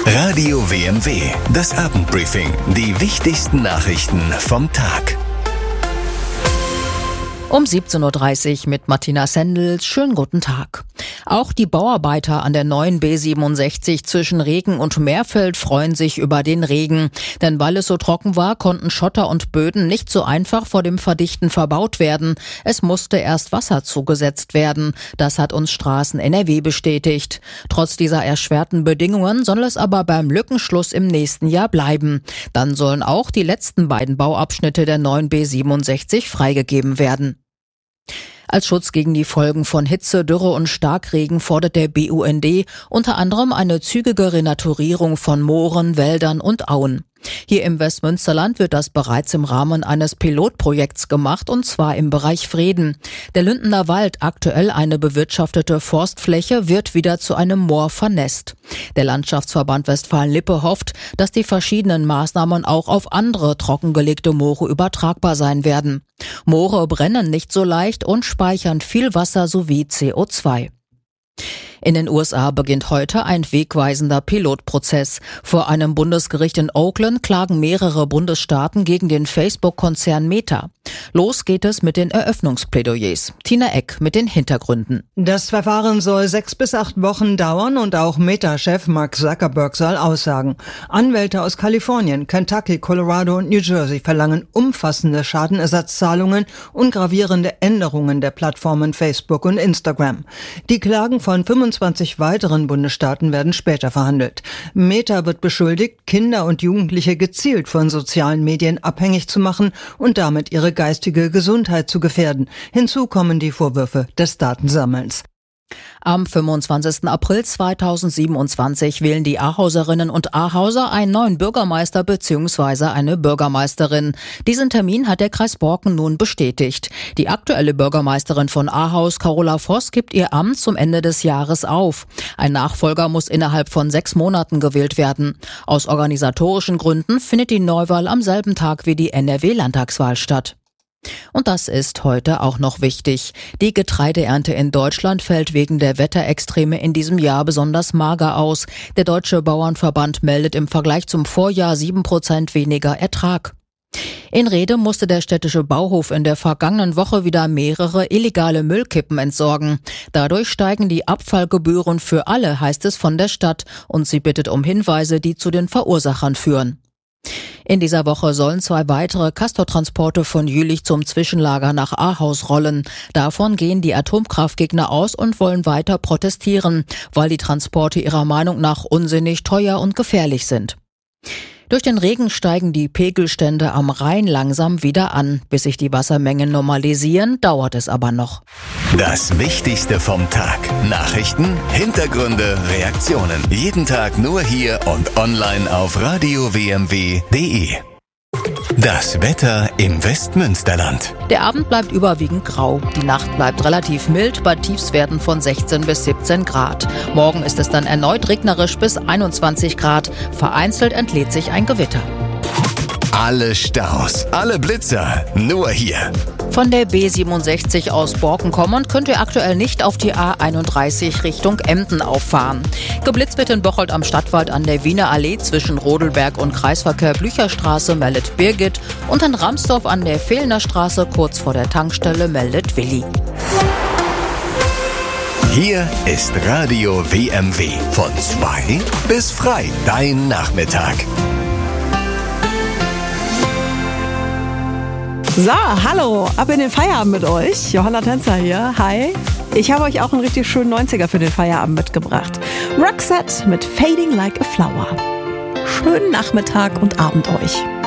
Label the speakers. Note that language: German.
Speaker 1: Radio WMW, das Abendbriefing. Die wichtigsten Nachrichten vom Tag.
Speaker 2: Um 17.30 Uhr mit Martina Sendels. Schönen guten Tag. Auch die Bauarbeiter an der neuen B67 zwischen Regen und Meerfeld freuen sich über den Regen. Denn weil es so trocken war, konnten Schotter und Böden nicht so einfach vor dem Verdichten verbaut werden. Es musste erst Wasser zugesetzt werden. Das hat uns Straßen NRW bestätigt. Trotz dieser erschwerten Bedingungen soll es aber beim Lückenschluss im nächsten Jahr bleiben. Dann sollen auch die letzten beiden Bauabschnitte der neuen B67 freigegeben werden. Als Schutz gegen die Folgen von Hitze, Dürre und Starkregen fordert der BUND unter anderem eine zügige Renaturierung von Mooren, Wäldern und Auen. Hier im Westmünsterland wird das bereits im Rahmen eines Pilotprojekts gemacht, und zwar im Bereich Vreden. Der Lündener Wald, aktuell eine bewirtschaftete Forstfläche, wird wieder zu einem Moor vernässt. Der Landschaftsverband Westfalen-Lippe hofft, dass die verschiedenen Maßnahmen auch auf andere trockengelegte Moore übertragbar sein werden. Moore brennen nicht so leicht und speichern viel Wasser sowie CO2. In den USA beginnt heute ein wegweisender Pilotprozess. Vor einem Bundesgericht in Oakland klagen mehrere Bundesstaaten gegen den Facebook-Konzern Meta. Los geht es mit den Eröffnungsplädoyers. Tina Eck mit den Hintergründen.
Speaker 3: Das Verfahren soll 6 bis 8 Wochen dauern und auch Meta-Chef Mark Zuckerberg soll aussagen. Anwälte aus Kalifornien, Kentucky, Colorado und New Jersey verlangen umfassende Schadenersatzzahlungen und gravierende Änderungen der Plattformen Facebook und Instagram. Die Klagen von 25 weiteren Bundesstaaten werden später verhandelt. Meta wird beschuldigt, Kinder und Jugendliche gezielt von sozialen Medien abhängig zu machen und damit ihre geistige Gesundheit zu gefährden. Hinzu kommen die Vorwürfe des Datensammelns.
Speaker 2: Am 25. April 2027 wählen die Ahauserinnen und Ahauser einen neuen Bürgermeister bzw. eine Bürgermeisterin. Diesen Termin hat der Kreis Borken nun bestätigt. Die aktuelle Bürgermeisterin von Ahaus, Carola Voss, gibt ihr Amt zum Ende des Jahres auf. Ein Nachfolger muss innerhalb von 6 Monaten gewählt werden. Aus organisatorischen Gründen findet die Neuwahl am selben Tag wie die NRW-Landtagswahl statt. Und das ist heute auch noch wichtig. Die Getreideernte in Deutschland fällt wegen der Wetterextreme in diesem Jahr besonders mager aus. Der Deutsche Bauernverband meldet im Vergleich zum Vorjahr 7% weniger Ertrag. In Rede musste der städtische Bauhof in der vergangenen Woche wieder mehrere illegale Müllkippen entsorgen. Dadurch steigen die Abfallgebühren für alle, heißt es von der Stadt, und sie bittet um Hinweise, die zu den Verursachern führen. In dieser Woche sollen 2 weitere Castortransporte von Jülich zum Zwischenlager nach Ahaus rollen. Davon gehen die Atomkraftgegner aus und wollen weiter protestieren, weil die Transporte ihrer Meinung nach unsinnig, teuer und gefährlich sind. Durch den Regen steigen die Pegelstände am Rhein langsam wieder an. Bis sich die Wassermengen normalisieren, dauert es aber noch.
Speaker 1: Das Wichtigste vom Tag. Nachrichten, Hintergründe, Reaktionen. Jeden Tag nur hier und online auf radiowmw.de. Das Wetter im Westmünsterland.
Speaker 2: Der Abend bleibt überwiegend grau. Die Nacht bleibt relativ mild bei Tiefstwerten von 16 bis 17 Grad. Morgen ist es dann erneut regnerisch bis 21 Grad. Vereinzelt entlädt sich ein Gewitter.
Speaker 1: Alle Staus, alle Blitzer, nur hier.
Speaker 2: Von der B67 aus Borken kommend könnt ihr aktuell nicht auf die A31 Richtung Emden auffahren. Geblitzt wird in Bocholt am Stadtwald an der Wiener Allee zwischen Rodelberg und Kreisverkehr Blücherstraße, meldet Birgit, und in Ramsdorf an der Fehlner Straße kurz vor der Tankstelle, meldet Willi.
Speaker 1: Hier ist Radio WMW von 2 bis frei, dein Nachmittag.
Speaker 4: So, hallo, ab in den Feierabend mit euch. Johanna Tänzer hier, hi. Ich habe euch auch einen richtig schönen 90er für den Feierabend mitgebracht. Roxette mit Fading Like a Flower. Schönen Nachmittag und Abend euch.